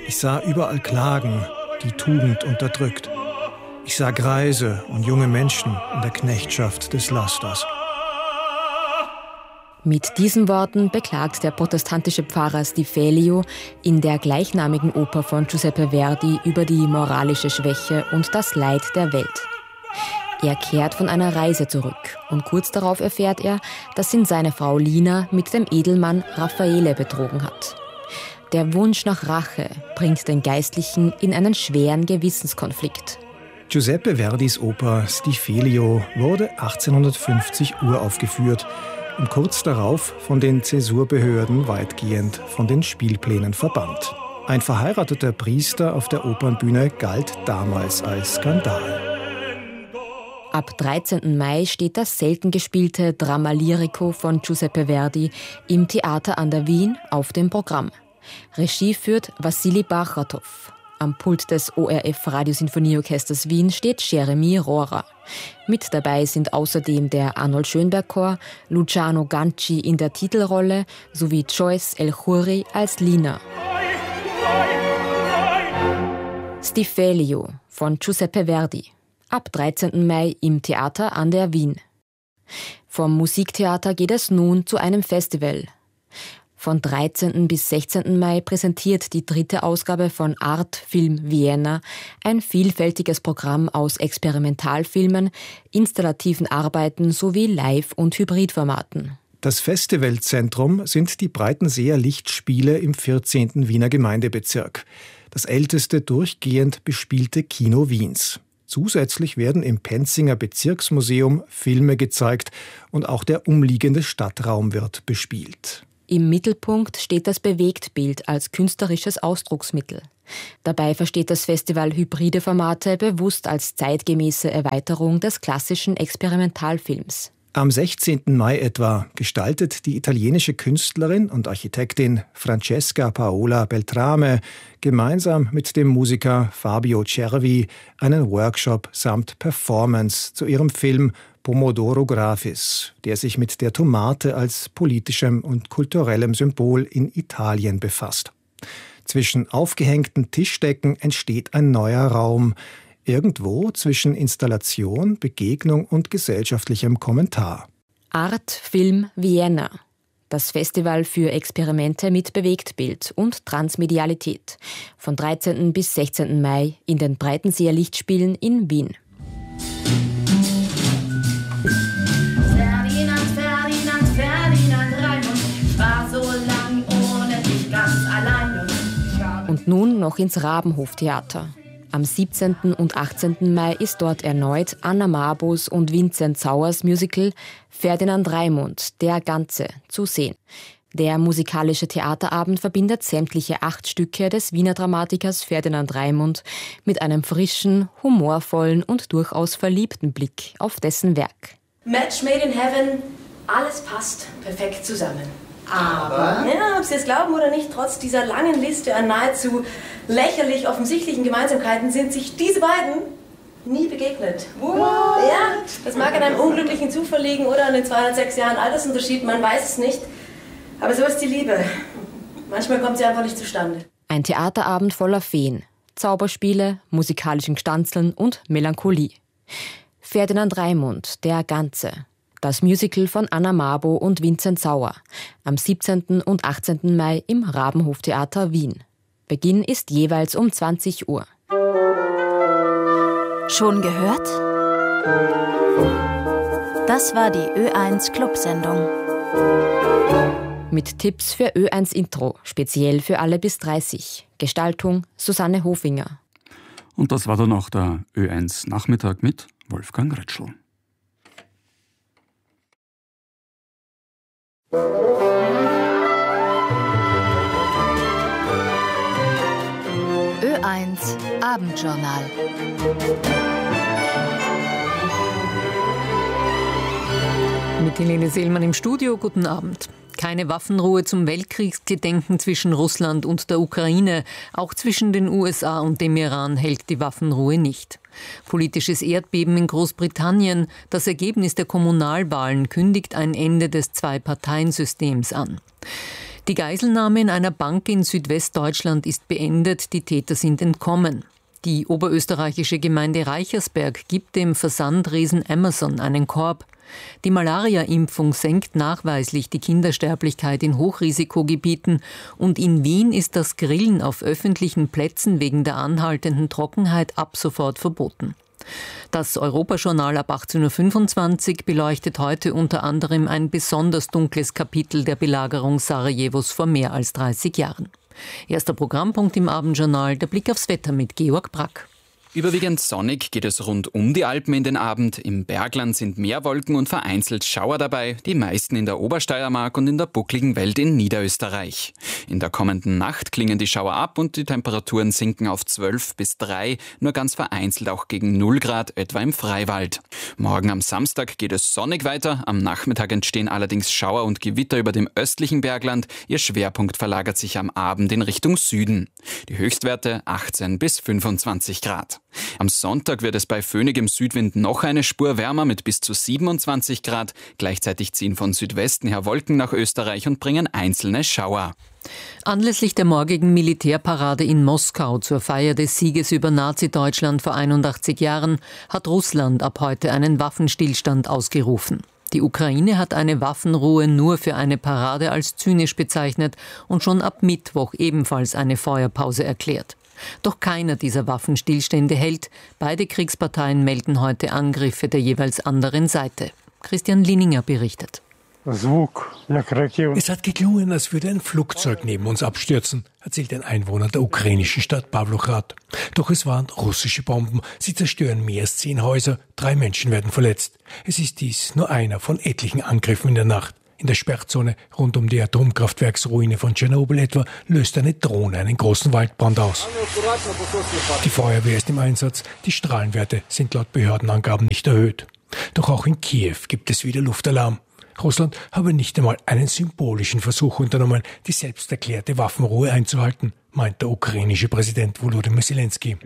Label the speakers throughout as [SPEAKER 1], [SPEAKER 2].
[SPEAKER 1] Ich sah überall Klagen, die Tugend unterdrückt. Ich sah Greise und junge Menschen in der Knechtschaft des Lasters.
[SPEAKER 2] Mit diesen Worten beklagt der protestantische Pfarrer Stifelio in der gleichnamigen Oper von Giuseppe Verdi über die moralische Schwäche und das Leid der Welt. Er kehrt von einer Reise zurück und kurz darauf erfährt er, dass ihn seine Frau Lina mit dem Edelmann Raffaele betrogen hat. Der Wunsch nach Rache bringt den Geistlichen in einen schweren Gewissenskonflikt.
[SPEAKER 1] Giuseppe Verdis Oper Stifelio wurde 1850 uraufgeführt und kurz darauf von den Zäsurbehörden weitgehend von den Spielplänen verbannt. Ein verheirateter Priester auf der Opernbühne galt damals als Skandal.
[SPEAKER 2] Ab 13. Mai steht das selten gespielte Dramma Lirico von Giuseppe Verdi im Theater an der Wien auf dem Programm. Regie führt Wassili Bachratow. Am Pult des ORF Radiosinfonieorchesters Wien steht Jeremy Rohrer. Mit dabei sind außerdem der Arnold Schönberg Chor, Luciano Ganci in der Titelrolle sowie Joyce El-Khoury als Lina. Stifelio von Giuseppe Verdi. Ab 13. Mai im Theater an der Wien. Vom Musiktheater geht es nun zu einem Festival. Von 13. bis 16. Mai präsentiert die 3. Ausgabe von Art Film Vienna ein vielfältiges Programm aus Experimentalfilmen, installativen Arbeiten sowie Live- und Hybridformaten.
[SPEAKER 1] Das Festivalzentrum sind die Breitenseer Lichtspiele im 14. Wiener Gemeindebezirk, das älteste durchgehend bespielte Kino Wiens. Zusätzlich werden im Penzinger Bezirksmuseum Filme gezeigt und auch der umliegende Stadtraum wird bespielt.
[SPEAKER 2] Im Mittelpunkt steht das Bewegtbild als künstlerisches Ausdrucksmittel. Dabei versteht das Festival hybride Formate bewusst als zeitgemäße Erweiterung des klassischen Experimentalfilms.
[SPEAKER 1] Am 16. Mai etwa gestaltet die italienische Künstlerin und Architektin Francesca Paola Beltrame gemeinsam mit dem Musiker Fabio Cervi einen Workshop samt Performance zu ihrem Film Pomodoro Graphis, der sich mit der Tomate als politischem und kulturellem Symbol in Italien befasst. Zwischen aufgehängten Tischdecken entsteht ein neuer Raum, irgendwo zwischen Installation, Begegnung und gesellschaftlichem Kommentar.
[SPEAKER 2] Art Film Vienna. Das Festival für Experimente mit Bewegtbild und Transmedialität. Von 13. bis 16. Mai in den Breitenseer Lichtspielen in Wien. Und nun noch ins Rabenhoftheater. Am 17. und 18. Mai ist dort erneut Anna Marbos und Vincent Sauers Musical Ferdinand Raimund, der Ganze, zu sehen. Der musikalische Theaterabend verbindet sämtliche 8 Stücke des Wiener Dramatikers Ferdinand Raimund mit einem frischen, humorvollen und durchaus verliebten Blick auf dessen Werk.
[SPEAKER 3] Match made in heaven, alles passt perfekt zusammen. Aber, ja, ob Sie es glauben oder nicht, trotz dieser langen Liste an nahezu lächerlich offensichtlichen Gemeinsamkeiten sind sich diese beiden nie begegnet. What? Ja, das mag an einem unglücklichen Zufall liegen oder an den 206 Jahren Altersunterschied, man weiß es nicht. Aber so ist die Liebe. Manchmal kommt sie einfach nicht zustande.
[SPEAKER 2] Ein Theaterabend voller Feen, Zauberspiele, musikalischen Gstanzeln und Melancholie. Ferdinand Raimund, der Ganze. Das Musical von Anna Marbo und Vincent Sauer. Am 17. und 18. Mai im Rabenhoftheater Wien. Beginn ist jeweils um 20 Uhr.
[SPEAKER 4] Schon gehört? Das war die Ö1 Clubsendung.
[SPEAKER 2] Mit Tipps für Ö1 Intro, speziell für alle bis 30. Gestaltung Susanne Hofinger.
[SPEAKER 5] Und das war dann auch der Ö1 Nachmittag mit Wolfgang Retschl.
[SPEAKER 4] Ö1 Abendjournal.
[SPEAKER 6] Mit Helene Seelmann im Studio, guten Abend. Keine Waffenruhe zum Weltkriegsgedenken zwischen Russland und der Ukraine. Auch zwischen den USA und dem Iran hält die Waffenruhe nicht. Politisches Erdbeben in Großbritannien. Das Ergebnis der Kommunalwahlen kündigt ein Ende des Zwei-Parteien-Systems an. Die Geiselnahme in einer Bank in Südwestdeutschland ist beendet, die Täter sind entkommen. Die oberösterreichische Gemeinde Reichersberg gibt dem Versandriesen Amazon einen Korb. Die Malaria-Impfung senkt nachweislich die Kindersterblichkeit in Hochrisikogebieten und in Wien ist das Grillen auf öffentlichen Plätzen wegen der anhaltenden Trockenheit ab sofort verboten. Das Europajournal ab 18.25 Uhr beleuchtet heute unter anderem ein besonders dunkles Kapitel der Belagerung Sarajevos vor mehr als 30 Jahren. Erster Programmpunkt im Abendjournal, der Blick aufs Wetter mit Georg Brack.
[SPEAKER 5] Überwiegend sonnig geht es rund um die Alpen in den Abend. Im Bergland sind mehr Wolken und vereinzelt Schauer dabei, die meisten in der Obersteiermark und in der buckligen Welt in Niederösterreich. In der kommenden Nacht klingen die Schauer ab und die Temperaturen sinken auf 12 bis 3, nur ganz vereinzelt auch gegen 0 Grad, etwa im Freiwald. Morgen am Samstag geht es sonnig weiter, am Nachmittag entstehen allerdings Schauer und Gewitter über dem östlichen Bergland. Ihr Schwerpunkt verlagert sich am Abend in Richtung Süden. Die Höchstwerte 18 bis 25 Grad. Am Sonntag wird es bei föhnigem Südwind noch eine Spur wärmer mit bis zu 27 Grad. Gleichzeitig ziehen von Südwesten her Wolken nach Österreich und bringen einzelne Schauer.
[SPEAKER 6] Anlässlich der morgigen Militärparade in Moskau zur Feier des Sieges über Nazi-Deutschland vor 81 Jahren hat Russland ab heute einen Waffenstillstand ausgerufen. Die Ukraine hat eine Waffenruhe nur für eine Parade als zynisch bezeichnet und schon ab Mittwoch ebenfalls eine Feuerpause erklärt. Doch keiner dieser Waffenstillstände hält. Beide Kriegsparteien melden heute Angriffe der jeweils anderen Seite. Christian Lininger berichtet.
[SPEAKER 7] Es hat geklungen, als würde ein Flugzeug neben uns abstürzen, erzählt ein Einwohner der ukrainischen Stadt Pawlograd. Doch es waren russische Bomben. Sie zerstören mehr als 10 Häuser. 3 Menschen werden verletzt. Es ist dies nur einer von etlichen Angriffen in der Nacht. In der Sperrzone rund um die Atomkraftwerksruine von Tschernobyl etwa löst eine Drohne einen großen Waldbrand aus. Die Feuerwehr ist im Einsatz. Die Strahlenwerte sind laut Behördenangaben nicht erhöht. Doch auch in Kiew gibt es wieder Luftalarm. Russland habe nicht einmal einen symbolischen Versuch unternommen, die selbst erklärte Waffenruhe einzuhalten, meint der ukrainische Präsident Volodymyr Zelensky.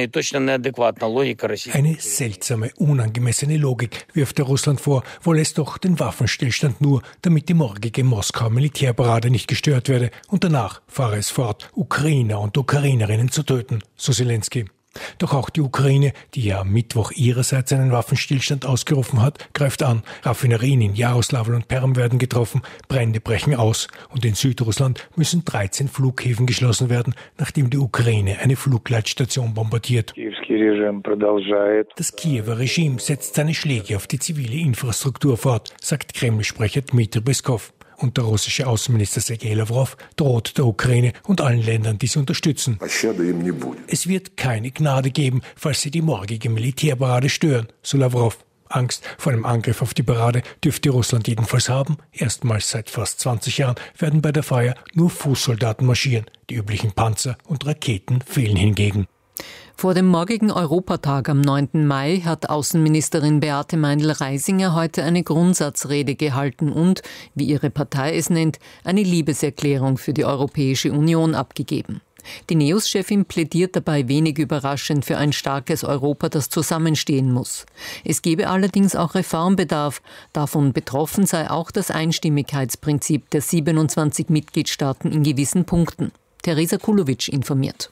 [SPEAKER 7] Eine seltsame, unangemessene Logik wirft er Russland vor, wolle es doch den Waffenstillstand nur, damit die morgige Moskau-Militärparade nicht gestört werde und danach fahre es fort, Ukrainer und Ukrainerinnen zu töten, so Zelensky. Doch auch die Ukraine, die ja am Mittwoch ihrerseits einen Waffenstillstand ausgerufen hat, greift an. Raffinerien in Jaroslawl und Perm werden getroffen, Brände brechen aus und in Südrussland müssen 13 Flughäfen geschlossen werden, nachdem die Ukraine eine Flugleitstation bombardiert. Das Kiewer Regime setzt seine Schläge auf die zivile Infrastruktur fort, sagt Kreml-Sprecher Dmitry Peskov. Und der russische Außenminister Sergei Lavrov droht der Ukraine und allen Ländern, die sie unterstützen. Es wird keine Gnade geben, falls sie die morgige Militärparade stören, so Lavrov. Angst vor einem Angriff auf die Parade dürfte Russland jedenfalls haben. Erstmals seit fast 20 Jahren werden bei der Feier nur Fußsoldaten marschieren. Die üblichen Panzer und Raketen fehlen hingegen.
[SPEAKER 6] Vor dem morgigen Europatag am 9. Mai hat Außenministerin Beate Meindl-Reisinger heute eine Grundsatzrede gehalten und, wie ihre Partei es nennt, eine Liebeserklärung für die Europäische Union abgegeben. Die NEOS-Chefin plädiert dabei wenig überraschend für ein starkes Europa, das zusammenstehen muss. Es gebe allerdings auch Reformbedarf. Davon betroffen sei auch das Einstimmigkeitsprinzip der 27 Mitgliedstaaten in gewissen Punkten. Theresa Kulowitsch informiert.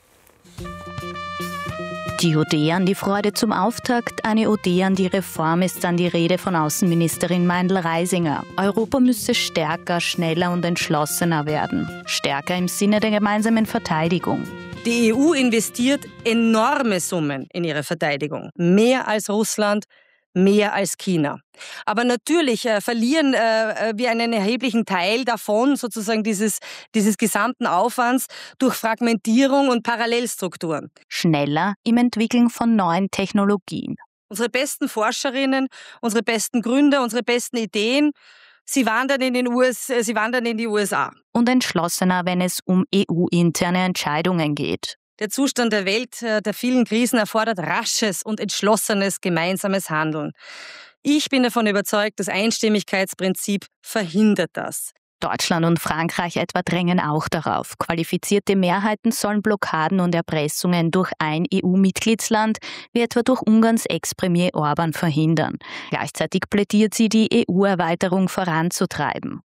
[SPEAKER 8] Die Ode an die Freude zum Auftakt, eine Ode an die Reform ist dann die Rede von Außenministerin Meindl-Reisinger. Europa müsse stärker, schneller und entschlossener werden. Stärker im Sinne der gemeinsamen Verteidigung.
[SPEAKER 9] Die EU investiert enorme Summen in ihre Verteidigung. Mehr als Russland, mehr als China. Aber natürlich verlieren wir einen erheblichen Teil davon, sozusagen dieses gesamten Aufwands, durch Fragmentierung und Parallelstrukturen.
[SPEAKER 8] Schneller im Entwickeln von neuen Technologien.
[SPEAKER 9] Unsere besten Forscherinnen, unsere besten Gründer, unsere besten Ideen, sie wandern in die USA.
[SPEAKER 8] Und entschlossener, wenn es um EU-interne Entscheidungen geht.
[SPEAKER 9] Der Zustand der Welt, der vielen Krisen erfordert rasches und entschlossenes gemeinsames Handeln. Ich bin davon überzeugt, das Einstimmigkeitsprinzip verhindert das.
[SPEAKER 8] Deutschland und Frankreich etwa drängen auch darauf. Qualifizierte Mehrheiten sollen Blockaden und Erpressungen durch ein EU-Mitgliedsland, wie etwa durch Ungarns Ex-Premier Orban, verhindern. Gleichzeitig plädiert sie, die EU-Erweiterung voranzutreiben.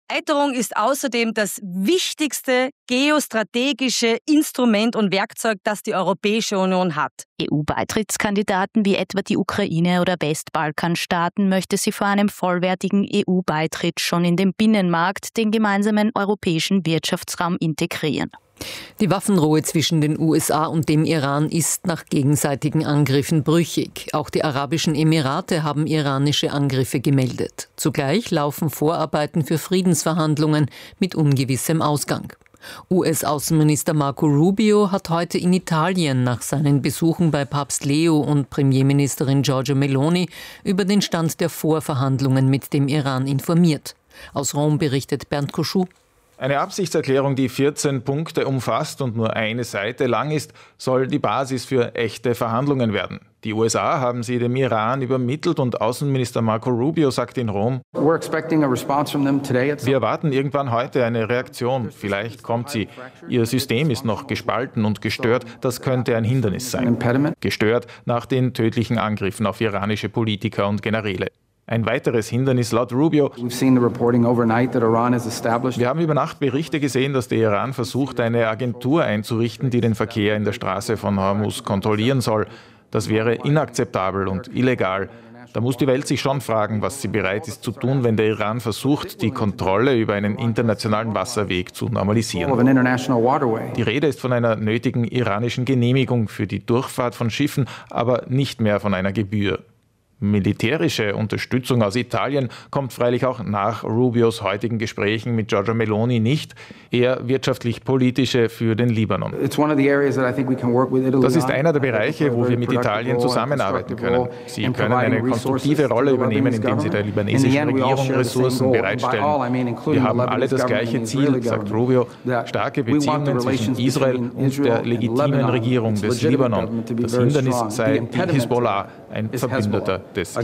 [SPEAKER 9] Erweiterung ist außerdem das wichtigste geostrategische Instrument und Werkzeug, das die Europäische Union hat.
[SPEAKER 8] EU-Beitrittskandidaten wie etwa die Ukraine oder Westbalkanstaaten möchte sie vor einem vollwertigen EU-Beitritt schon in den Binnenmarkt, den gemeinsamen europäischen Wirtschaftsraum, integrieren.
[SPEAKER 6] Die Waffenruhe zwischen den USA und dem Iran ist nach gegenseitigen Angriffen brüchig. Auch die Arabischen Emirate haben iranische Angriffe gemeldet. Zugleich laufen Vorarbeiten für Friedensverhandlungen mit ungewissem Ausgang. US-Außenminister Marco Rubio hat heute in Italien nach seinen Besuchen bei Papst Leo und Premierministerin Giorgia Meloni über den Stand der Vorverhandlungen mit dem Iran informiert. Aus Rom berichtet Bernd Koschuh.
[SPEAKER 10] Eine Absichtserklärung, die 14 Punkte umfasst und nur eine Seite lang ist, soll die Basis für echte Verhandlungen werden. Die USA haben sie dem Iran übermittelt und Außenminister Marco Rubio sagt in Rom: Wir erwarten irgendwann heute eine Reaktion. Vielleicht kommt sie. Ihr System ist noch gespalten und gestört. Das könnte ein Hindernis sein. Gestört nach den tödlichen Angriffen auf iranische Politiker und Generäle. Ein weiteres Hindernis laut Rubio: Wir haben über Nacht Berichte gesehen, dass der Iran versucht, eine Agentur einzurichten, die den Verkehr in der Straße von Hormuz kontrollieren soll. Das wäre inakzeptabel und illegal. Da muss die Welt sich schon fragen, was sie bereit ist zu tun, wenn der Iran versucht, die Kontrolle über einen internationalen Wasserweg zu normalisieren. Die Rede ist von einer nötigen iranischen Genehmigung für die Durchfahrt von Schiffen, aber nicht mehr von einer Gebühr. Militärische Unterstützung aus Italien kommt freilich auch nach Rubios heutigen Gesprächen mit Giorgia Meloni nicht, eher wirtschaftlich-politische für den Libanon. Das ist einer der Bereiche, wo wir mit Italien zusammenarbeiten können. Sie können eine konstruktive Rolle übernehmen, indem sie der libanesischen Regierung Ressourcen bereitstellen. Wir haben alle das gleiche Ziel, sagt Rubio, starke Beziehungen zwischen Israel und der legitimen Regierung des Libanon. Das Hindernis sei die Hisbollah, ein Verbündeter des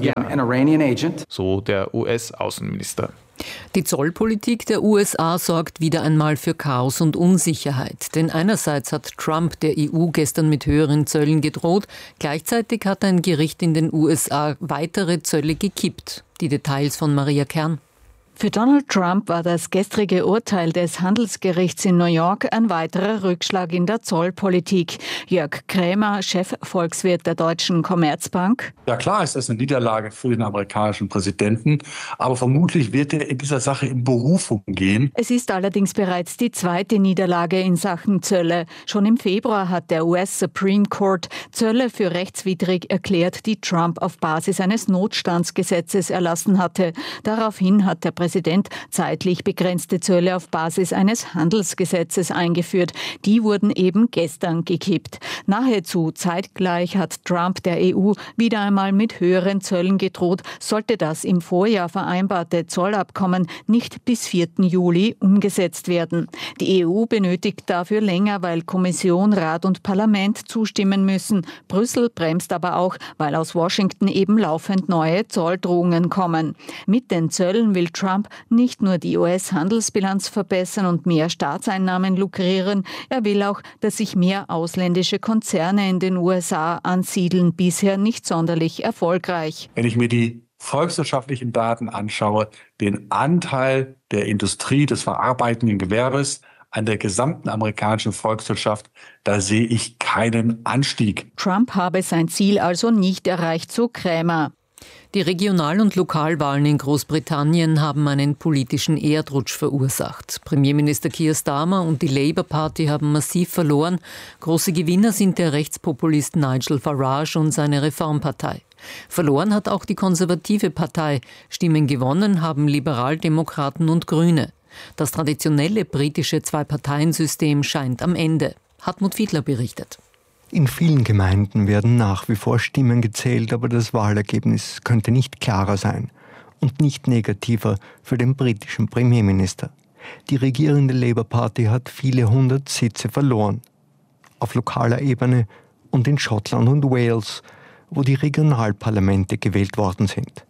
[SPEAKER 10] Iran. So der US-Außenminister.
[SPEAKER 6] Die Zollpolitik der USA sorgt wieder einmal für Chaos und Unsicherheit. Denn einerseits hat Trump der EU gestern mit höheren Zöllen gedroht, gleichzeitig hat ein Gericht in den USA weitere Zölle gekippt. Die Details von Maria Kern.
[SPEAKER 11] Für Donald Trump war das gestrige Urteil des Handelsgerichts in New York ein weiterer Rückschlag in der Zollpolitik. Jörg Krämer, Chefvolkswirt der Deutschen Commerzbank.
[SPEAKER 12] Ja klar ist das eine Niederlage für den amerikanischen Präsidenten, aber vermutlich wird er in dieser Sache in Berufung gehen.
[SPEAKER 11] Es ist allerdings bereits die zweite Niederlage in Sachen Zölle. Schon im Februar hat der US Supreme Court Zölle für rechtswidrig erklärt, die Trump auf Basis eines Notstandsgesetzes erlassen hatte. Daraufhin hat der Präsident zeitlich begrenzte Zölle auf Basis eines Handelsgesetzes eingeführt. Die wurden eben gestern gekippt. Nahezu zeitgleich hat Trump der EU wieder einmal mit höheren Zöllen gedroht, sollte das im Vorjahr vereinbarte Zollabkommen nicht bis 4. Juli umgesetzt werden. Die EU benötigt dafür länger, weil Kommission, Rat und Parlament zustimmen müssen. Brüssel bremst aber auch, weil aus Washington eben laufend neue Zolldrohungen kommen. Mit den Zöllen will Trump nicht nur die US-Handelsbilanz verbessern und mehr Staatseinnahmen lukrieren, er will auch, dass sich mehr ausländische Konzerne in den USA ansiedeln, bisher nicht sonderlich erfolgreich.
[SPEAKER 12] Wenn ich mir die volkswirtschaftlichen Daten anschaue, den Anteil der Industrie des verarbeitenden Gewerbes an der gesamten amerikanischen Volkswirtschaft, da sehe ich keinen Anstieg.
[SPEAKER 11] Trump habe sein Ziel also nicht erreicht, so Krämer.
[SPEAKER 6] Die Regional- und Lokalwahlen in Großbritannien haben einen politischen Erdrutsch verursacht. Premierminister Keir Starmer und die Labour Party haben massiv verloren. Große Gewinner sind der Rechtspopulist Nigel Farage und seine Reformpartei. Verloren hat auch die konservative Partei. Stimmen gewonnen haben Liberaldemokraten und Grüne. Das traditionelle britische Zwei-Parteien-System scheint am Ende. Hartmut Fiedler berichtet.
[SPEAKER 13] In vielen Gemeinden werden nach wie vor Stimmen gezählt, aber das Wahlergebnis könnte nicht klarer sein und nicht negativer für den britischen Premierminister. Die regierende Labour Party hat viele 100 Sitze verloren. Auf lokaler Ebene und in Schottland und Wales, wo die Regionalparlamente gewählt worden sind.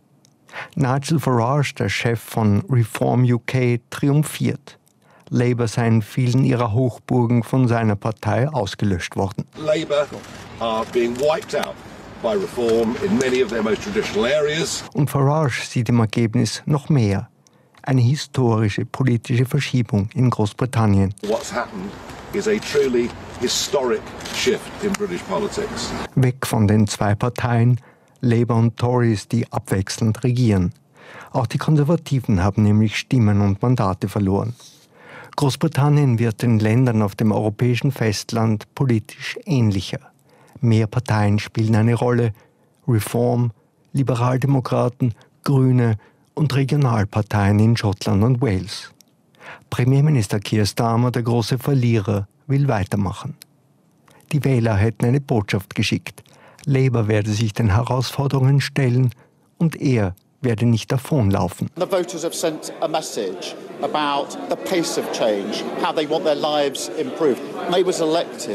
[SPEAKER 13] Nigel Farage, der Chef von Reform UK, triumphiert. Labour seien vielen ihrer Hochburgen von seiner Partei ausgelöscht worden.
[SPEAKER 14] Labour are being wiped out by reform in many of their most traditional areas.
[SPEAKER 13] Und Farage sieht im Ergebnis noch mehr. Eine historische politische Verschiebung in Großbritannien.
[SPEAKER 14] What's happened is a truly historic shift in British politics.
[SPEAKER 13] Weg von den zwei Parteien, Labour und Tories, die abwechselnd regieren. Auch die Konservativen haben nämlich Stimmen und Mandate verloren. Großbritannien wird den Ländern auf dem europäischen Festland politisch ähnlicher. Mehr Parteien spielen eine Rolle. Reform, Liberaldemokraten, Grüne und Regionalparteien in Schottland und Wales. Premierminister Keir Starmer, der große Verlierer, will weitermachen. Die Wähler hätten eine Botschaft geschickt. Labour werde sich den Herausforderungen stellen und er werde nicht davonlaufen.
[SPEAKER 15] The voters have sent a message about the pace of change, how they want their lives improved. Labour's elected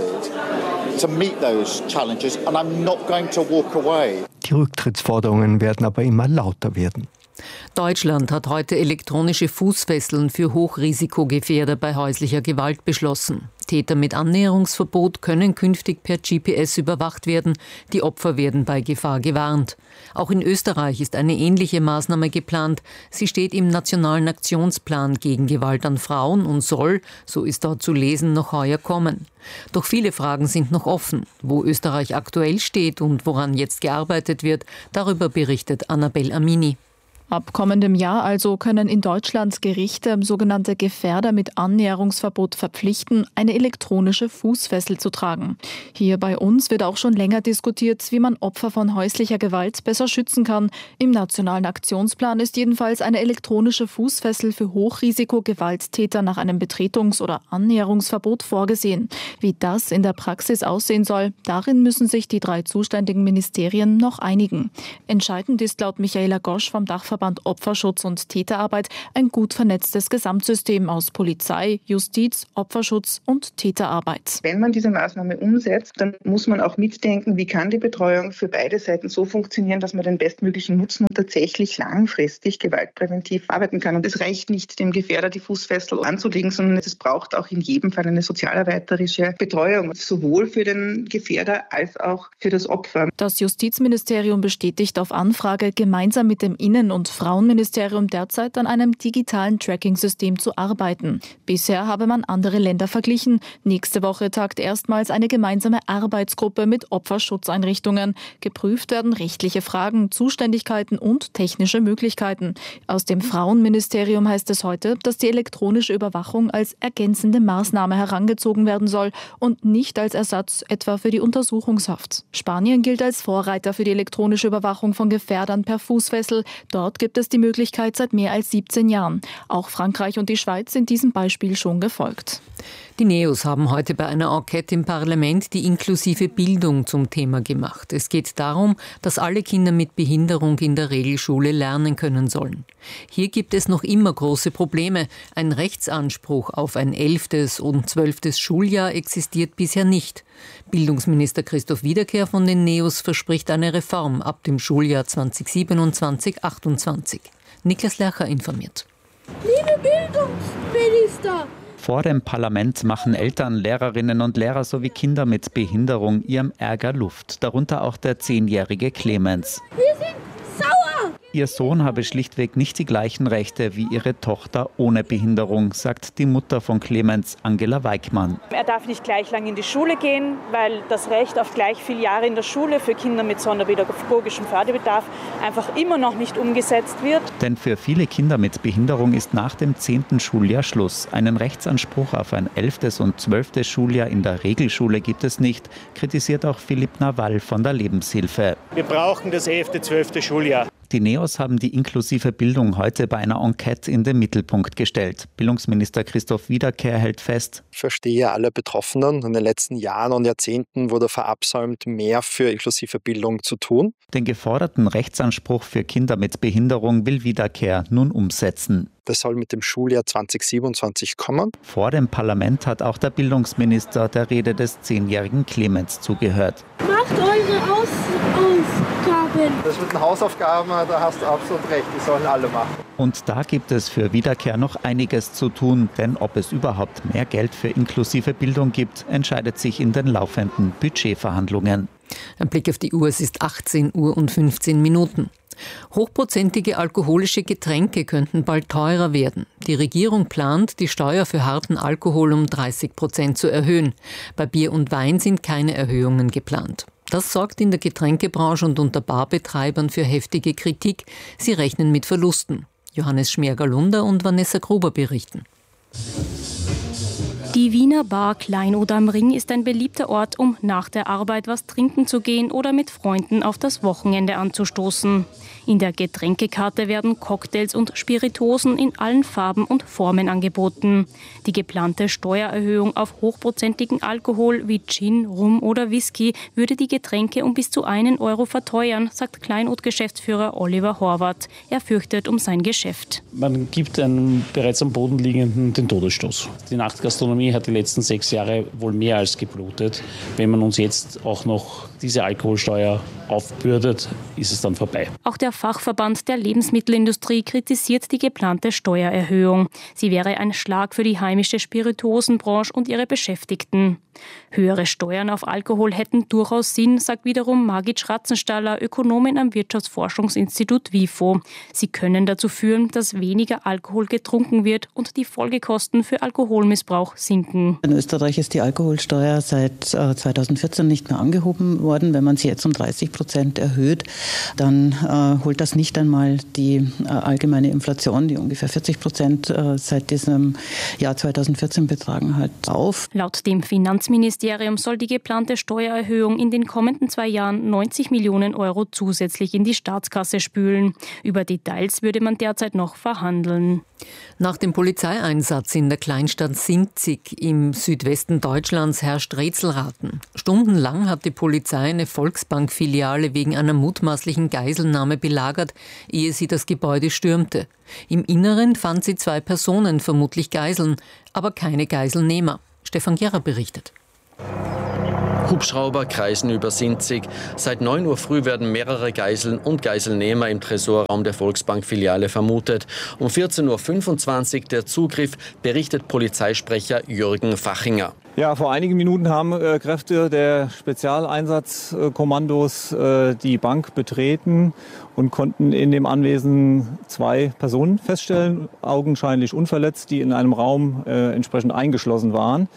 [SPEAKER 15] to meet those challenges and I'm not going to walk away.
[SPEAKER 13] Die Rücktrittsforderungen werden aber immer lauter werden.
[SPEAKER 6] Deutschland hat heute elektronische Fußfesseln für Hochrisikogefährder bei häuslicher Gewalt beschlossen. Täter mit Annäherungsverbot können künftig per GPS überwacht werden. Die Opfer werden bei Gefahr gewarnt. Auch in Österreich ist eine ähnliche Maßnahme geplant. Sie steht im Nationalen Aktionsplan gegen Gewalt an Frauen und soll, so ist dort zu lesen, noch heuer kommen. Doch viele Fragen sind noch offen. Wo Österreich aktuell steht und woran jetzt gearbeitet wird, darüber berichtet Annabel Amini.
[SPEAKER 11] Ab kommendem Jahr also können in Deutschland Gerichte sogenannte Gefährder mit Annäherungsverbot verpflichten, eine elektronische Fußfessel zu tragen. Hier bei uns wird auch schon länger diskutiert, wie man Opfer von häuslicher Gewalt besser schützen kann. Im Nationalen Aktionsplan ist jedenfalls eine elektronische Fußfessel für Hochrisiko-Gewalttäter nach einem Betretungs- oder Annäherungsverbot vorgesehen. Wie das in der Praxis aussehen soll, darin müssen sich die 3 zuständigen Ministerien noch einigen. Entscheidend ist laut Michaela Gosch vom Dachverband Opferschutz und Täterarbeit ein gut vernetztes Gesamtsystem aus Polizei, Justiz, Opferschutz und Täterarbeit.
[SPEAKER 16] Wenn man diese Maßnahme umsetzt, dann muss man auch mitdenken, wie kann die Betreuung für beide Seiten so funktionieren, dass man den bestmöglichen Nutzen und tatsächlich langfristig gewaltpräventiv arbeiten kann. Und es reicht nicht, dem Gefährder die Fußfessel anzulegen, sondern es braucht auch in jedem Fall eine sozialarbeiterische Betreuung, sowohl für den Gefährder als auch für das Opfer.
[SPEAKER 11] Das Justizministerium bestätigt auf Anfrage, gemeinsam mit dem Innen- und Frauenministerium derzeit an einem digitalen Tracking-System zu arbeiten. Bisher habe man andere Länder verglichen. Nächste Woche tagt erstmals eine gemeinsame Arbeitsgruppe mit Opferschutzeinrichtungen. Geprüft werden rechtliche Fragen, Zuständigkeiten und technische Möglichkeiten. Aus dem Frauenministerium heißt es heute, dass die elektronische Überwachung als ergänzende Maßnahme herangezogen werden soll und nicht als Ersatz etwa für die Untersuchungshaft. Spanien gilt als Vorreiter für die elektronische Überwachung von Gefährdern per Fußfessel. Dort gibt es die Möglichkeit seit mehr als 17 Jahren. Auch Frankreich und die Schweiz sind diesem Beispiel schon gefolgt.
[SPEAKER 6] Die NEOS haben heute bei einer Enquete im Parlament die inklusive Bildung zum Thema gemacht. Es geht darum, dass alle Kinder mit Behinderung in der Regelschule lernen können sollen. Hier gibt es noch immer große Probleme. Ein Rechtsanspruch auf ein 11. und 12. Schuljahr existiert bisher nicht. Bildungsminister Christoph Wiederkehr von den NEOS verspricht eine Reform ab dem Schuljahr 2027/28. Niklas Lercher informiert.
[SPEAKER 17] Liebe Bildungsminister!
[SPEAKER 18] Vor dem Parlament machen Eltern, Lehrerinnen und Lehrer sowie Kinder mit Behinderung ihrem Ärger Luft, darunter auch der 10-jährige Clemens.
[SPEAKER 17] Wir sind sauer!
[SPEAKER 18] Ihr Sohn habe schlichtweg nicht die gleichen Rechte wie ihre Tochter ohne Behinderung, sagt die Mutter von Clemens, Angela Weickmann.
[SPEAKER 19] Er darf nicht gleich lang in die Schule gehen, weil das Recht auf gleich viele Jahre in der Schule für Kinder mit sonderpädagogischem Förderbedarf einfach immer noch nicht umgesetzt wird.
[SPEAKER 18] Denn für viele Kinder mit Behinderung ist nach dem 10. Schuljahr Schluss. Einen Rechtsanspruch auf ein 11. und 12. Schuljahr in der Regelschule gibt es nicht, kritisiert auch Philipp Nawal von der Lebenshilfe.
[SPEAKER 20] Wir brauchen das 11., 12. Schuljahr.
[SPEAKER 18] Die NEOS haben die inklusive Bildung heute bei einer Enquete in den Mittelpunkt gestellt. Bildungsminister Christoph Wiederkehr hält fest:
[SPEAKER 21] Ich verstehe alle Betroffenen. In den letzten Jahren und Jahrzehnten wurde verabsäumt, mehr für inklusive Bildung zu tun.
[SPEAKER 18] Den geforderten Rechtsanspruch für Kinder mit Behinderung will Wiederkehr nun umsetzen.
[SPEAKER 21] Das soll mit dem Schuljahr 2027 kommen.
[SPEAKER 18] Vor dem Parlament hat auch der Bildungsminister der Rede des 10-jährigen Clemens zugehört.
[SPEAKER 17] Macht eure Hausaufgaben.
[SPEAKER 21] Das mit den Hausaufgaben, da hast du absolut recht, die sollen alle machen.
[SPEAKER 18] Und da gibt es für Wiederkehr noch einiges zu tun, denn ob es überhaupt mehr Geld für inklusive Bildung gibt, entscheidet sich in den laufenden Budgetverhandlungen.
[SPEAKER 6] Ein Blick auf die Uhr, es ist 18:15 Uhr. Hochprozentige alkoholische Getränke könnten bald teurer werden. Die Regierung plant, die Steuer für harten Alkohol um 30% zu erhöhen. Bei Bier und Wein sind keine Erhöhungen geplant. Das sorgt in der Getränkebranche und unter Barbetreibern für heftige Kritik. Sie rechnen mit Verlusten. Johannes Schmerger-Lunder und Vanessa Gruber berichten.
[SPEAKER 1] Die Wiener Bar Kleinod am Ring ist ein beliebter Ort, um nach der Arbeit was trinken zu gehen oder mit Freunden auf das Wochenende anzustoßen. In der Getränkekarte werden Cocktails und Spirituosen in allen Farben und Formen angeboten. Die geplante Steuererhöhung auf hochprozentigen Alkohol wie Gin, Rum oder Whisky würde die Getränke um bis zu 1 Euro verteuern, sagt Kleinod-Geschäftsführer Oliver Horvath. Er fürchtet um sein Geschäft.
[SPEAKER 22] Man gibt einem bereits am Boden liegenden den Todesstoß. Die Nachtgastronomie hat die letzten 6 Jahre wohl mehr als geblutet. Wenn man uns jetzt auch noch diese Alkoholsteuer aufbürdet, ist es dann vorbei.
[SPEAKER 1] Auch der Fachverband der Lebensmittelindustrie kritisiert die geplante Steuererhöhung. Sie wäre ein Schlag für die heimische Spirituosenbranche und ihre Beschäftigten. Höhere Steuern auf Alkohol hätten durchaus Sinn, sagt wiederum Margit Schratzenstaller, Ökonomin am Wirtschaftsforschungsinstitut WIFO. Sie können dazu führen, dass weniger Alkohol getrunken wird und die Folgekosten für Alkoholmissbrauch sinken.
[SPEAKER 23] In Österreich ist die Alkoholsteuer seit 2014 nicht mehr angehoben worden. Wenn man sie jetzt um 30% erhöht, dann holt das nicht einmal die allgemeine Inflation, die ungefähr 40% seit diesem Jahr 2014 betragen hat, auf.
[SPEAKER 1] Laut dem Finanzministerium soll die geplante Steuererhöhung in den kommenden 2 Jahren 90 Millionen Euro zusätzlich in die Staatskasse spülen. Über Details würde man derzeit noch verhandeln.
[SPEAKER 6] Nach dem Polizeieinsatz in der Kleinstadt Sinzig im Südwesten Deutschlands herrscht Rätselraten. Stundenlang hat die Polizei eine Volksbank-Filiale wegen einer mutmaßlichen Geiselnahme belagert, ehe sie das Gebäude stürmte. Im Inneren fand sie 2 Personen, vermutlich Geiseln, aber keine Geiselnehmer. Stefan Gerrer berichtet.
[SPEAKER 24] Hubschrauber kreisen über Sinzig. Seit 9 Uhr früh werden mehrere Geiseln und Geiselnehmer im Tresorraum der Volksbank-Filiale vermutet. Um 14.25 Uhr der Zugriff, berichtet Polizeisprecher Jürgen Fachinger.
[SPEAKER 25] Ja, vor einigen Minuten haben Kräfte der Spezialeinsatzkommandos die Bank betreten und konnten in dem Anwesen 2 Personen feststellen, augenscheinlich unverletzt, die in einem Raum entsprechend eingeschlossen waren.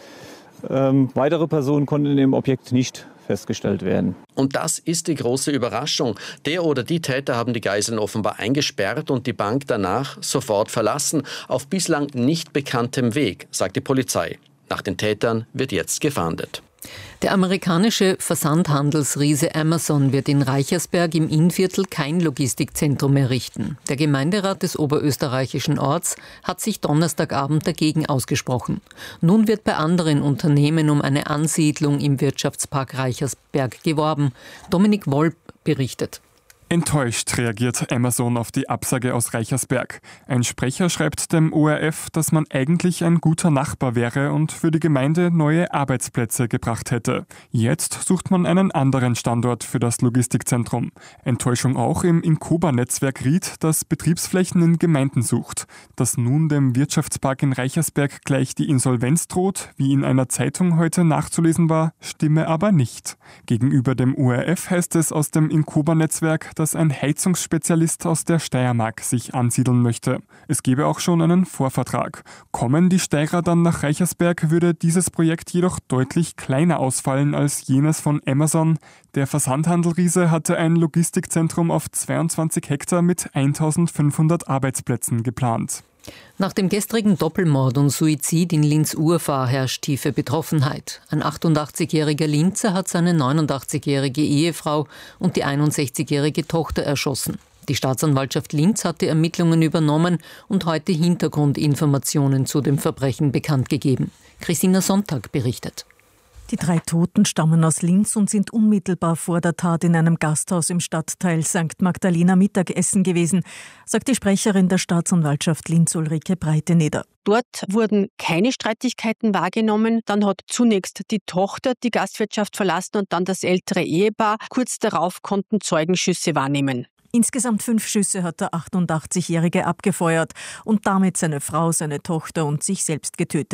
[SPEAKER 25] Weitere Personen konnten in dem Objekt nicht festgestellt werden.
[SPEAKER 24] Und das ist die große Überraschung. Der oder die Täter haben die Geiseln offenbar eingesperrt und die Bank danach sofort verlassen, auf bislang nicht bekanntem Weg, sagt die Polizei. Nach den Tätern wird jetzt gefahndet.
[SPEAKER 6] Der amerikanische Versandhandelsriese Amazon wird in Reichersberg im Innviertel kein Logistikzentrum errichten. Der Gemeinderat des oberösterreichischen Orts hat sich Donnerstagabend dagegen ausgesprochen. Nun wird bei anderen Unternehmen um eine Ansiedlung im Wirtschaftspark Reichersberg geworben. Dominik Wolp berichtet.
[SPEAKER 26] Enttäuscht reagiert Amazon auf die Absage aus Reichersberg. Ein Sprecher schreibt dem ORF, dass man eigentlich ein guter Nachbar wäre und für die Gemeinde neue Arbeitsplätze gebracht hätte. Jetzt sucht man einen anderen Standort für das Logistikzentrum. Enttäuschung auch im Incoba-Netzwerk Ried, das Betriebsflächen in Gemeinden sucht. Dass nun dem Wirtschaftspark in Reichersberg gleich die Insolvenz droht, wie in einer Zeitung heute nachzulesen war, stimme aber nicht. Gegenüber dem ORF heißt es aus dem Incoba-Netzwerk, dass ein Heizungsspezialist aus der Steiermark sich ansiedeln möchte. Es gebe auch schon einen Vorvertrag. Kommen die Steirer dann nach Reichersberg, würde dieses Projekt jedoch deutlich kleiner ausfallen als jenes von Amazon. Der Versandhandelriese hatte ein Logistikzentrum auf 22 Hektar mit 1500 Arbeitsplätzen geplant.
[SPEAKER 6] Nach dem gestrigen Doppelmord und Suizid in Linz-Urfahr herrscht tiefe Betroffenheit. Ein 88-jähriger Linzer hat seine 89-jährige Ehefrau und die 61-jährige Tochter erschossen. Die Staatsanwaltschaft Linz hat die Ermittlungen übernommen und heute Hintergrundinformationen zu dem Verbrechen bekannt gegeben. Christina Sonntag berichtet.
[SPEAKER 27] Die 3 Toten stammen aus Linz und sind unmittelbar vor der Tat in einem Gasthaus im Stadtteil St. Magdalena Mittagessen gewesen, sagt die Sprecherin der Staatsanwaltschaft Linz Ulrike Breiteneder.
[SPEAKER 28] Dort wurden keine Streitigkeiten wahrgenommen. Dann hat zunächst die Tochter die Gastwirtschaft verlassen und dann das ältere Ehepaar. Kurz darauf konnten Zeugen Schüsse wahrnehmen.
[SPEAKER 27] Insgesamt 5 Schüsse hat der 88-Jährige abgefeuert und damit seine Frau, seine Tochter und sich selbst getötet.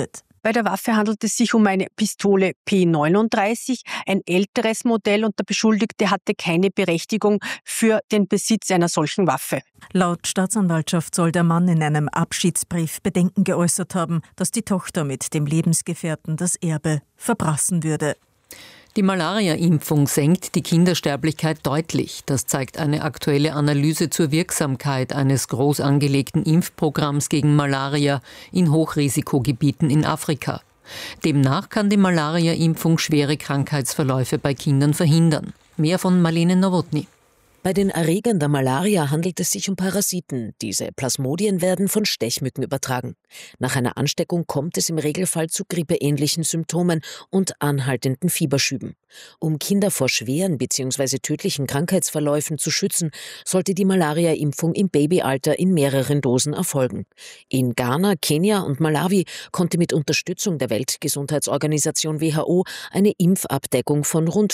[SPEAKER 28] Bei der Waffe handelt es sich um eine Pistole P39, ein älteres Modell, und der Beschuldigte hatte keine Berechtigung für den Besitz einer solchen Waffe.
[SPEAKER 27] Laut Staatsanwaltschaft soll der Mann in einem Abschiedsbrief Bedenken geäußert haben, dass die Tochter mit dem Lebensgefährten das Erbe verprassen würde.
[SPEAKER 6] Die Malaria-Impfung senkt die Kindersterblichkeit deutlich. Das zeigt eine aktuelle Analyse zur Wirksamkeit eines groß angelegten Impfprogramms gegen Malaria in Hochrisikogebieten in Afrika. Demnach kann die Malaria-Impfung schwere Krankheitsverläufe bei Kindern verhindern. Mehr von Marlene Nowotny.
[SPEAKER 2] Bei den Erregern der Malaria handelt es sich um Parasiten. Diese Plasmodien werden von Stechmücken übertragen. Nach einer Ansteckung kommt es im Regelfall zu grippeähnlichen Symptomen und anhaltenden Fieberschüben. Um Kinder vor schweren bzw. tödlichen Krankheitsverläufen zu schützen, sollte die Malaria-Impfung im Babyalter in mehreren Dosen erfolgen. In Ghana, Kenia und Malawi konnte mit Unterstützung der Weltgesundheitsorganisation WHO eine Impfabdeckung von rund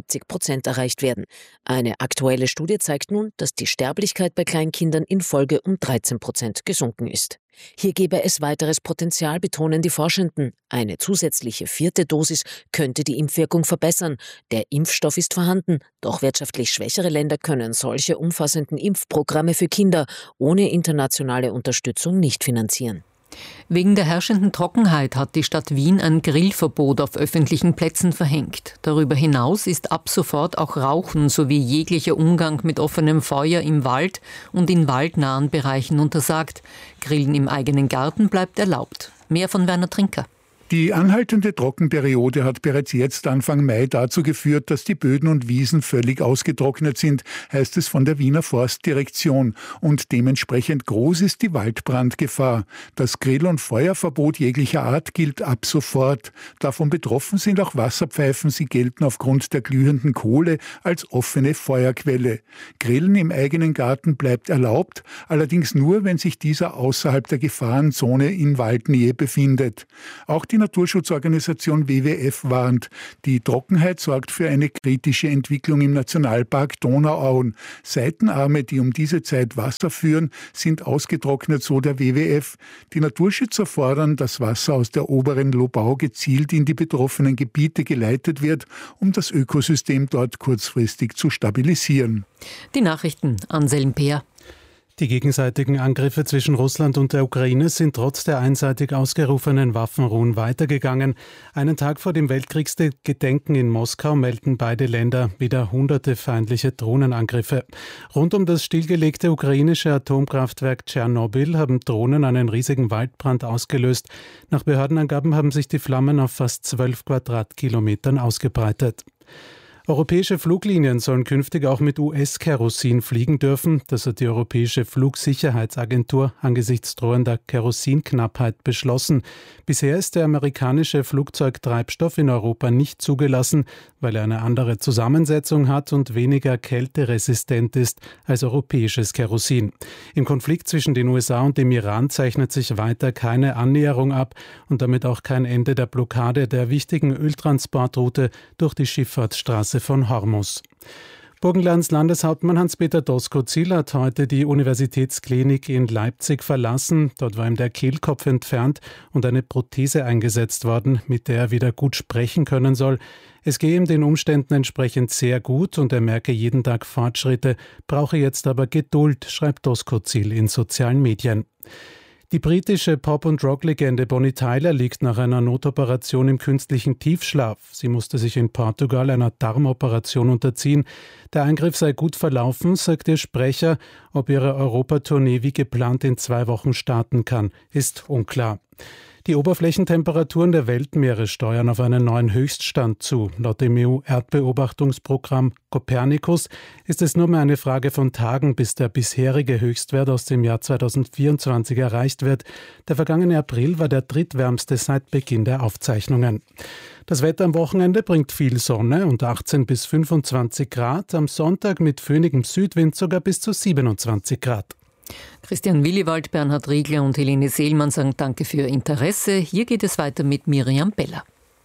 [SPEAKER 2] 75% erreicht werden. Eine aktuelle Studie zeigt nun, dass die Sterblichkeit bei Kleinkindern in Folge um 13% gesunken ist. Hier gebe es weiteres Potenzial, betonen die Forschenden. Eine zusätzliche 4. Dosis könnte die Impfwirkung verbessern. Der Impfstoff ist vorhanden, doch wirtschaftlich schwächere Länder können solche umfassenden Impfprogramme für Kinder ohne internationale Unterstützung nicht finanzieren.
[SPEAKER 6] Wegen der herrschenden Trockenheit hat die Stadt Wien ein Grillverbot auf öffentlichen Plätzen verhängt. Darüber hinaus ist ab sofort auch Rauchen sowie jeglicher Umgang mit offenem Feuer im Wald und in waldnahen Bereichen untersagt. Grillen im eigenen Garten bleibt erlaubt. Mehr von Werner Trinker.
[SPEAKER 3] Die anhaltende Trockenperiode hat bereits jetzt Anfang Mai dazu geführt, dass die Böden und Wiesen völlig ausgetrocknet sind, heißt es von der Wiener Forstdirektion. Und dementsprechend groß ist die Waldbrandgefahr. Das Grill- und Feuerverbot jeglicher Art gilt ab sofort. Davon betroffen sind auch Wasserpfeifen. Sie gelten aufgrund der glühenden Kohle als offene Feuerquelle. Grillen im eigenen Garten bleibt erlaubt, allerdings nur, wenn sich dieser außerhalb der Gefahrenzone in Waldnähe befindet. Auch die Naturschutzorganisation WWF warnt. Die Trockenheit sorgt für eine kritische Entwicklung im Nationalpark Donauauen. Seitenarme, die um diese Zeit Wasser führen, sind ausgetrocknet, so der WWF. Die Naturschützer fordern, dass Wasser aus der oberen Lobau gezielt in die betroffenen Gebiete geleitet wird, um das Ökosystem dort kurzfristig zu stabilisieren.
[SPEAKER 6] Die Nachrichten, Anselm Peer.
[SPEAKER 4] Die gegenseitigen Angriffe zwischen Russland und der Ukraine sind trotz der einseitig ausgerufenen Waffenruhen weitergegangen. Einen Tag vor dem Weltkriegsgedenken in Moskau melden beide Länder wieder hunderte feindliche Drohnenangriffe. Rund um das stillgelegte ukrainische Atomkraftwerk Tschernobyl haben Drohnen einen riesigen Waldbrand ausgelöst. Nach Behördenangaben haben sich die Flammen auf fast 12 Quadratkilometern ausgebreitet. Europäische Fluglinien sollen künftig auch mit US-Kerosin fliegen dürfen. Das hat die Europäische Flugsicherheitsagentur angesichts drohender Kerosinknappheit beschlossen. Bisher ist der amerikanische Flugzeugtreibstoff in Europa nicht zugelassen, weil er eine andere Zusammensetzung hat und weniger kälteresistent ist als europäisches Kerosin. Im Konflikt zwischen den USA und dem Iran zeichnet sich weiter keine Annäherung ab und damit auch kein Ende der Blockade der wichtigen Öltransportroute durch die Schifffahrtsstraße von Hormuz. Burgenlands Landeshauptmann Hans-Peter Doskozil hat heute die Universitätsklinik in Leipzig verlassen. Dort war ihm der Kehlkopf entfernt und eine Prothese eingesetzt worden, mit der er wieder gut sprechen können soll. Es gehe ihm den Umständen entsprechend sehr gut und er merke jeden Tag Fortschritte, brauche jetzt aber Geduld, schreibt Doskozil in sozialen Medien. Die britische Pop- und Rock-Legende Bonnie Tyler liegt nach einer Notoperation im künstlichen Tiefschlaf. Sie musste sich in Portugal einer Darmoperation unterziehen. Der Eingriff sei gut verlaufen, sagt ihr Sprecher. Ob ihre Europatournee wie geplant in 2 Wochen starten kann, ist unklar. Die Oberflächentemperaturen der Weltmeere steuern auf einen neuen Höchststand zu. Laut dem EU-Erdbeobachtungsprogramm Copernicus ist es nur mehr eine Frage von Tagen, bis der bisherige Höchstwert aus dem Jahr 2024 erreicht wird. Der vergangene April war der drittwärmste seit Beginn der Aufzeichnungen. Das Wetter am Wochenende bringt viel Sonne und 18 bis 25 Grad. Am Sonntag mit föhnigem Südwind sogar bis zu 27 Grad.
[SPEAKER 6] Christian Williwald, Bernhard Riegler und Helene Seelmann sagen Danke für Ihr Interesse. Hier geht es weiter mit Miriam Beller.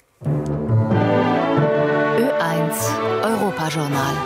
[SPEAKER 5] Ö1 Europajournal.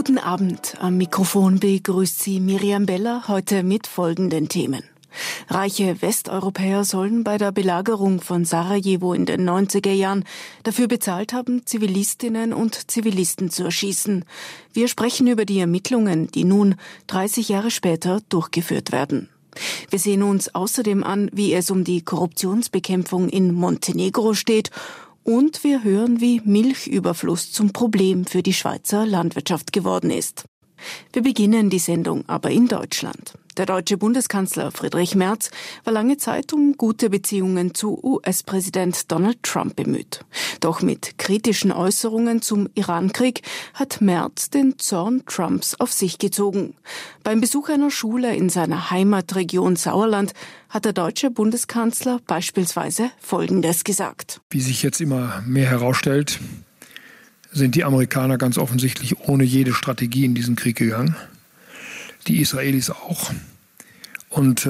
[SPEAKER 7] Guten Abend. Am Mikrofon begrüßt Sie Miriam Beller, heute mit folgenden Themen. Reiche Westeuropäer sollen bei der Belagerung von Sarajevo in den 90er Jahren dafür bezahlt haben, Zivilistinnen und Zivilisten zu erschießen. Wir sprechen über die Ermittlungen, die nun 30 Jahre später durchgeführt werden. Wir sehen uns außerdem an, wie es um die Korruptionsbekämpfung in Montenegro steht, und wir hören, wie Milchüberfluss zum Problem für die Schweizer Landwirtschaft geworden ist. Wir beginnen die Sendung aber in Deutschland. Der deutsche Bundeskanzler Friedrich Merz war lange Zeit um gute Beziehungen zu US-Präsident Donald Trump bemüht. Doch mit kritischen Äußerungen zum Irankrieg hat Merz den Zorn Trumps auf sich gezogen. Beim Besuch einer Schule in seiner Heimatregion Sauerland hat der deutsche Bundeskanzler beispielsweise Folgendes gesagt.
[SPEAKER 8] Wie sich jetzt immer mehr herausstellt, sind die Amerikaner ganz offensichtlich ohne jede Strategie in diesen Krieg gegangen. Die Israelis auch. Und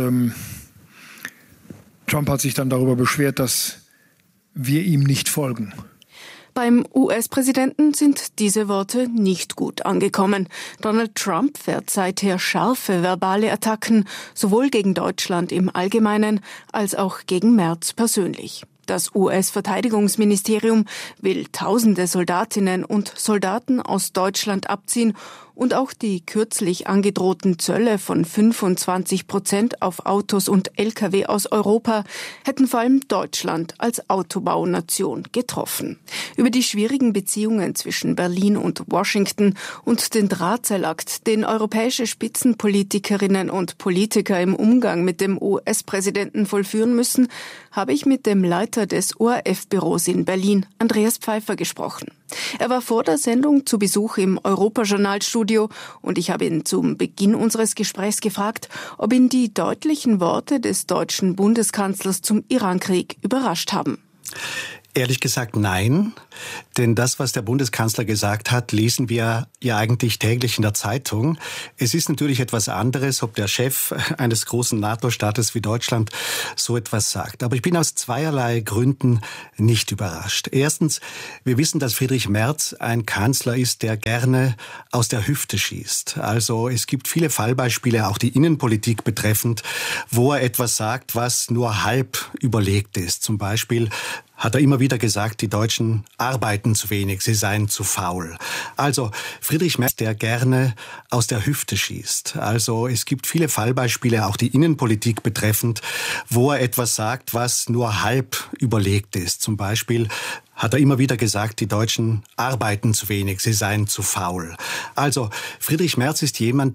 [SPEAKER 8] Trump hat sich dann darüber beschwert, dass wir ihm nicht folgen.
[SPEAKER 7] Beim US-Präsidenten sind diese Worte nicht gut angekommen. Donald Trump fährt seither scharfe verbale Attacken, sowohl gegen Deutschland im Allgemeinen als auch gegen Merz persönlich. Das US-Verteidigungsministerium will Tausende Soldatinnen und Soldaten aus Deutschland abziehen und auch die kürzlich angedrohten Zölle von 25% auf Autos und Lkw aus Europa hätten vor allem Deutschland als Autobaunation getroffen. Über die schwierigen Beziehungen zwischen Berlin und Washington und den Drahtseilakt, den europäische Spitzenpolitikerinnen und Politiker im Umgang mit dem US-Präsidenten vollführen müssen, habe ich mit dem Leiter des ORF-Büros in Berlin, Andreas Pfeiffer, gesprochen. Er war vor der Sendung zu Besuch im Europajournal-Studio und ich habe ihn zum Beginn unseres Gesprächs gefragt, ob ihn die deutlichen Worte des deutschen Bundeskanzlers zum Irankrieg überrascht haben.
[SPEAKER 9] Ehrlich gesagt nein, denn das, was der Bundeskanzler gesagt hat, lesen wir ja eigentlich täglich in der Zeitung. Es ist natürlich etwas anderes, ob der Chef eines großen NATO-Staates wie Deutschland so etwas sagt. Aber ich bin aus zweierlei Gründen nicht überrascht. Erstens, wir wissen, dass Friedrich Merz ein Kanzler ist, der gerne aus der Hüfte schießt. Also es gibt viele Fallbeispiele, auch die Innenpolitik betreffend, wo er etwas sagt, was nur halb überlegt ist. Zum Beispiel hat er immer wieder gesagt, die Deutschen arbeiten zu wenig, sie seien zu faul. Also Friedrich Merz, der gerne aus der Hüfte schießt. Also es gibt viele Fallbeispiele, auch die Innenpolitik betreffend, wo er etwas sagt, was nur halb überlegt ist. Zum Beispiel hat er immer wieder gesagt, die Deutschen arbeiten zu wenig, sie seien zu faul. Also Friedrich Merz ist jemand,